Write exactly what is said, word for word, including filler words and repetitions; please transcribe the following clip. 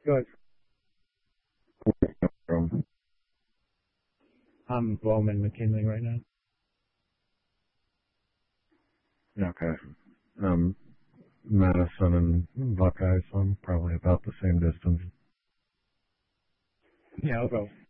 Good. From I'm Bowman McKinley right now. okay, um, Madison and Buckeye, so I'm probably about the same distance. Yeah, I'll go.